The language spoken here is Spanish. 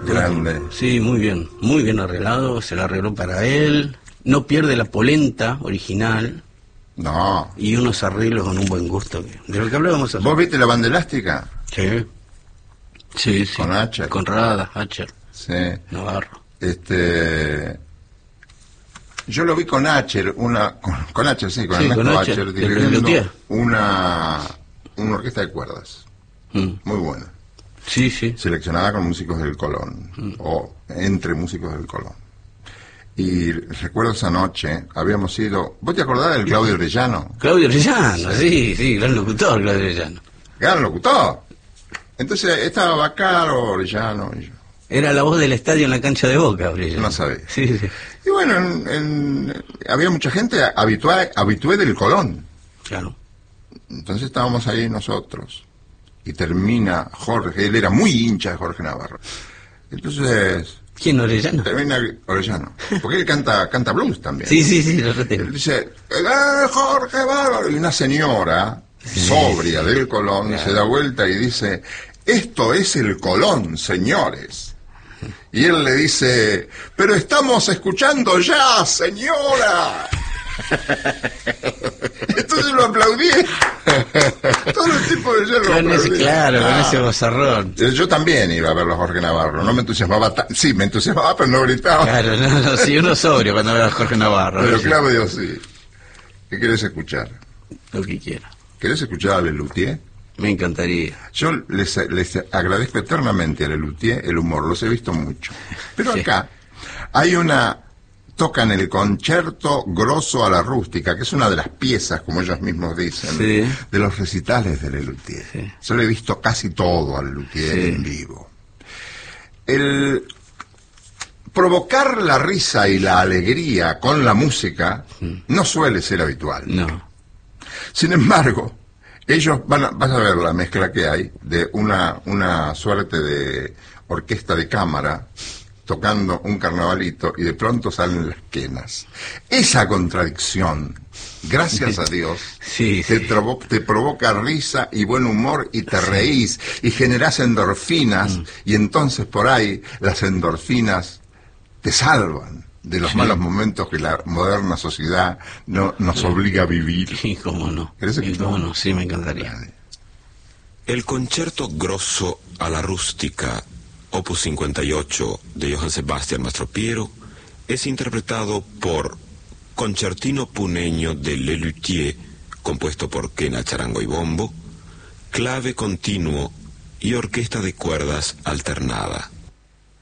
Grande. Sí, muy bien arreglado, se lo arregló para él, no pierde la polenta original. No. Y unos arreglos con un buen gusto, de lo que hablábamos hace. ¿Vos viste la banda elástica? Sí. Sí. Con Acher. Con Rada, Acher. Sí. Navarro. Yo lo vi con Acher, con Acher, sí, con Ernesto Acher, dirigiendo una orquesta de cuerdas. Muy buena. Sí. Seleccionada con músicos del Colón, o entre músicos del Colón. Y recuerdo esa noche, habíamos ido... ¿Vos te acordás del Claudio Orellano? Claudio Orellano, sí, gran locutor, Claudio Orellano. Gran locutor. Entonces estaba Bacaro, Orellano y yo. Era la voz del estadio en la cancha de Boca, Orellano. No sabía. Sí. Y bueno, había mucha gente habitué del Colón. Claro. Entonces estábamos ahí nosotros. Y termina Jorge, él era muy hincha de Jorge Navarro. Entonces... ¿Quién, Orellano? Termina Orellano. Porque él canta blues también. Sí, lo retengo. Él dice, Jorge Bárbaro. Y una señora sobria del Colón se da vuelta y dice, esto es el Colón, señores. Y él le dice, pero estamos escuchando ya, señora. Entonces lo aplaudí. Todo el tipo de yo lo aplaudí. Claro, con ese bozarrón. Yo también iba a verlo a Jorge Navarro. No me entusiasmaba sí, me entusiasmaba, pero no gritaba. Claro, no, sí, uno sobrio cuando ve a Jorge Navarro. Pero Claudio sí. ¿Qué querés escuchar? Lo que quiera. ¿Querés escuchar a Lelutier? Me encantaría. Yo les agradezco eternamente a Lelutier el humor, los he visto mucho. Pero acá hay tocan el Concerto Grosso a la Rústica, que es una de las piezas, como ellos mismos dicen, de los recitales de Lelutier. Sí. Yo le he visto casi todo a Lelutier en vivo. El provocar la risa y la alegría con la música no suele ser habitual. No. Sin embargo, ellos vas a ver la mezcla que hay de una suerte de orquesta de cámara tocando un carnavalito y de pronto salen las quenas. Esa contradicción, gracias a Dios, te provoca risa y buen humor y te reís y generás endorfinas y entonces por ahí las endorfinas te salvan de los malos momentos que la moderna sociedad nos obliga a vivir. Sí, cómo no. ¿Cómo no? Sí, me encantaría. El Concerto Grosso a la Rústica, Opus 58 de Johann Sebastian Mastropiero, es interpretado por Concertino Puneño de Lelutier, compuesto por quena, charango y bombo, clave continuo y orquesta de cuerdas alternada.